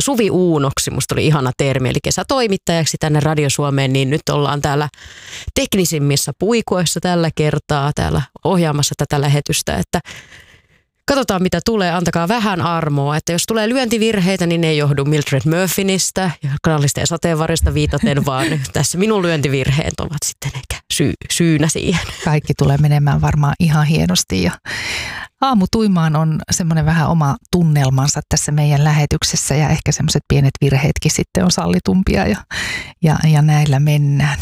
Suvi Uunoksi, musta oli ihana termi, eli kesätoimittajaksi tänne Radio Suomeen, niin nyt ollaan täällä teknisimmissä puikoissa tällä kertaa täällä ohjaamassa tätä lähetystä, että katsotaan mitä tulee, antakaa vähän armoa, että jos tulee lyöntivirheitä, niin ne ei johdu Mildred Murphynistä ja Knallista ja sateenvarjosta viitaten, vaan tässä minun lyöntivirheet ovat sitten ehkä syynä siihen. Kaikki tulee menemään varmaan ihan hienosti ja aamutuimaan on semmoinen vähän oma tunnelmansa tässä meidän lähetyksessä ja ehkä semmoiset pienet virheetkin sitten on sallitumpia ja näillä mennään.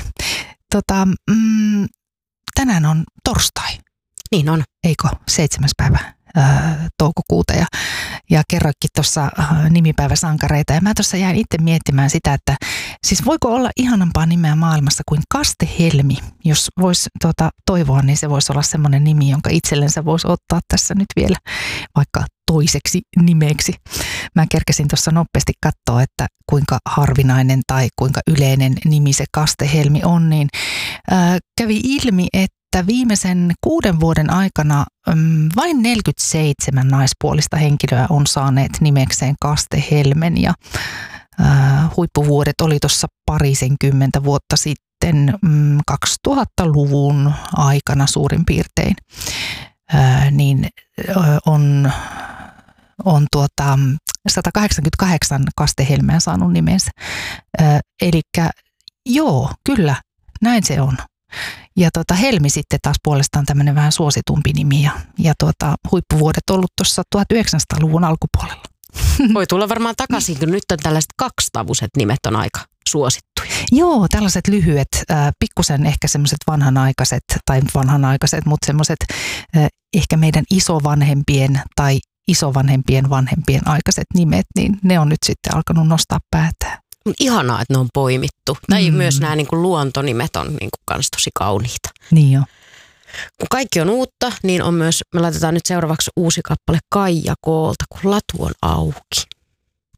Tänään on torstai. Niin on. Eikö? 7. päivä toukokuuta ja kerroikin tuossa nimipäiväsankareita ja mä tuossa jäin itse miettimään sitä, että siis voiko olla ihanampaa nimeä maailmassa kuin Kaste Helmi, jos voisi toivoa, niin se voisi olla semmoinen nimi, jonka itsellensä voisi ottaa tässä nyt vielä vaikka toiseksi nimeksi. Mä kerkesin tuossa nopeasti katsoa, että kuinka harvinainen tai kuinka yleinen nimi se Kaste Helmi on, niin kävi ilmi, että viimeisen 6 vuoden aikana vain 47 naispuolista henkilöä on saaneet nimekseen Kaste Helmen ja huippuvuodet oli tuossa parisenkymmentä vuotta sitten 2000-luvun aikana suurin piirtein, niin on 188 Kaste Helmeä saanut nimensä. Elikkä joo, kyllä, näin se on. Ja Helmi sitten taas puolestaan tämmöinen vähän suositumpi nimi ja huippuvuodet ollut tuossa 1900-luvun alkupuolella. Voi tulla varmaan takaisin, kun nyt on tällaiset 2-tavuiset nimet on aika suosittuja. Joo, tällaiset lyhyet, pikkusen ehkä semmoiset vanhanaikaiset, mutta semmoiset ehkä meidän isovanhempien tai isovanhempien vanhempien aikaiset nimet, niin ne on nyt sitten alkanut nostaa päätään. Ihanaa, että ne on poimittu. Tai myös nämä niin kuin luontonimet on niin kuin kans tosi kauniita. Niin jo. Kun kaikki on uutta, niin on myös, me laitetaan nyt seuraavaksi uusi kappale Kaija Koolta, kun latu on auki.